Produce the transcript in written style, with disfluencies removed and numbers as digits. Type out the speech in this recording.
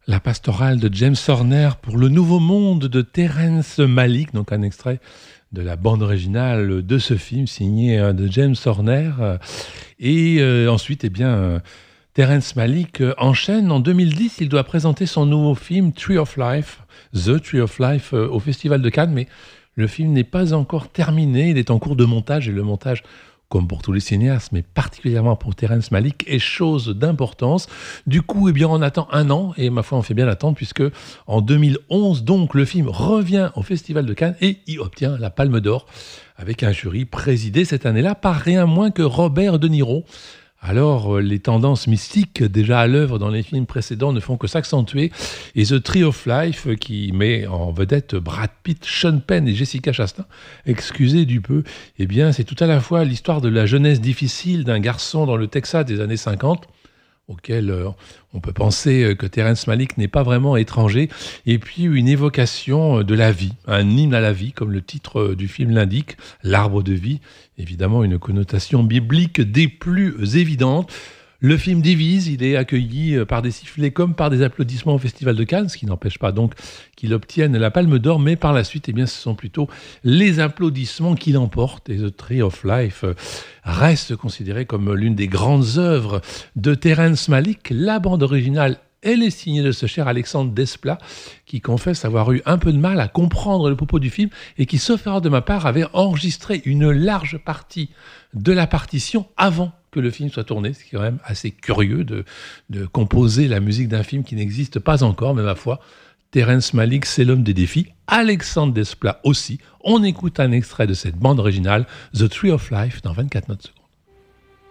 La pastorale de James Horner pour le Nouveau Monde de Terrence Malick, donc un extrait de la bande originale de ce film signé de James Horner. Ensuite, Terrence Malick enchaîne. En 2010, il doit présenter son nouveau film Tree of Life, The Tree of Life, au Festival de Cannes, mais le film n'est pas encore terminé. Il est en cours de montage et le montage, comme pour tous les cinéastes, mais particulièrement pour Terrence Malick, est chose d'importance. Du coup, on attend un an, et ma foi, on fait bien l'attendre, puisque en 2011, donc, le film revient au Festival de Cannes et y obtient la Palme d'Or, avec un jury présidé cette année-là par rien moins que Robert De Niro. Alors, les tendances mystiques déjà à l'œuvre dans les films précédents ne font que s'accentuer. Et The Tree of Life, qui met en vedette Brad Pitt, Sean Penn et Jessica Chastain, excusez du peu, c'est tout à la fois l'histoire de la jeunesse difficile d'un garçon dans le Texas des années 50, auquel on peut penser que Terrence Malick n'est pas vraiment étranger, et puis une évocation de la vie, un hymne à la vie, comme le titre du film l'indique, l'arbre de vie, évidemment une connotation biblique des plus évidentes. Le film divise, il est accueilli par des sifflets comme par des applaudissements au Festival de Cannes, ce qui n'empêche pas donc qu'il obtienne la Palme d'Or, mais par la suite, ce sont plutôt les applaudissements qui l'emportent. Et The Tree of Life reste considéré comme l'une des grandes œuvres de Terrence Malick. La bande originale, elle est signée de ce cher Alexandre Desplat, qui confesse avoir eu un peu de mal à comprendre le propos du film et qui, sauf erreur de ma part, avait enregistré une large partie de la partition avant que le film soit tourné. C'est quand même assez curieux de composer la musique d'un film qui n'existe pas encore, mais ma foi, Terrence Malick, c'est l'homme des défis. Alexandre Desplat aussi. On écoute un extrait de cette bande originale, The Tree of Life, dans 24 notes secondes.